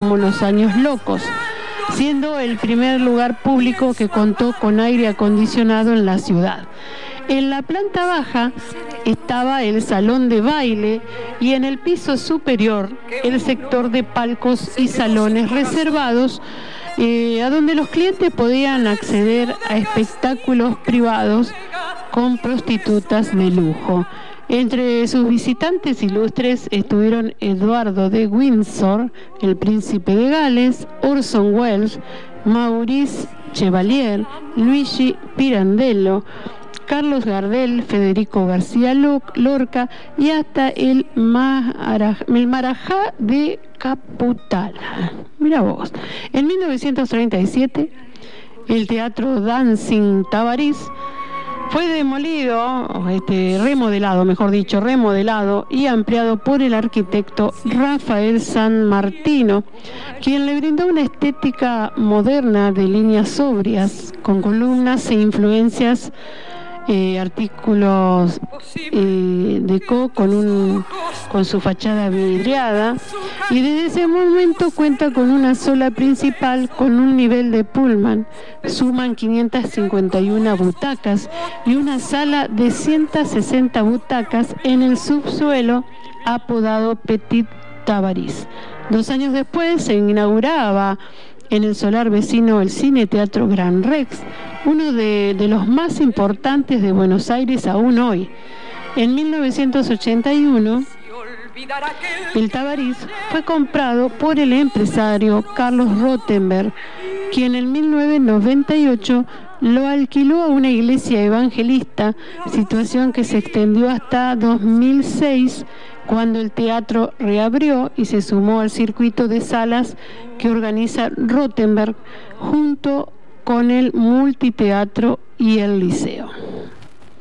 como Los Años Locos, siendo el primer lugar público que contó con aire acondicionado en la ciudad. En la planta baja estaba el salón de baile y en el piso superior el sector de palcos y salones reservados, a donde los clientes podían acceder a espectáculos privados con prostitutas de lujo. Entre sus visitantes ilustres estuvieron Eduardo de Windsor, el príncipe de Gales, Orson Welles, Maurice Chevalier, Luigi Pirandello, Carlos Gardel, Federico García Lorca y hasta el Marajá de Caputala. Mira vos. En 1937, el Teatro Dancing Tabarís fue remodelado y ampliado por el arquitecto Rafael San Martino, quien le brindó una estética moderna de líneas sobrias, con columnas e influencias, artículos deco con su fachada vidriada, y desde ese momento cuenta con una sola principal con un nivel de pullman. Suman 551 butacas y una sala de 160 butacas en el subsuelo apodado Petit Tabarís. 2 años después se inauguraba en el solar vecino el Cine Teatro Gran Rex, uno de los más importantes de Buenos Aires aún hoy. En 1981, el Tabarís fue comprado por el empresario Carlos Rothenberg, quien en 1998 lo alquiló a una iglesia evangelista, situación que se extendió hasta 2006, cuando el teatro reabrió y se sumó al circuito de salas que organiza Rothenberg junto con el Multiteatro y el Liceo.